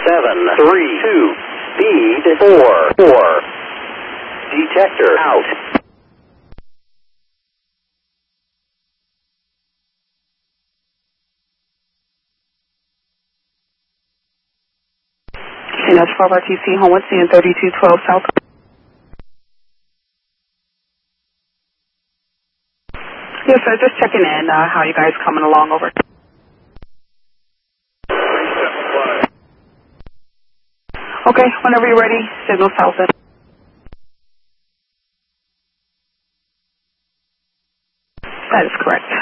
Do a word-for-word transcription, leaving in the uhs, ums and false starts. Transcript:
seven, three, two, speed four, four. Detector out. And that's twelve R T C, Homewood, C N thirty-two twelve South. Yes, sir, just checking in. Uh, how are you guys coming along over? Okay, whenever you're ready, signal south. That is correct.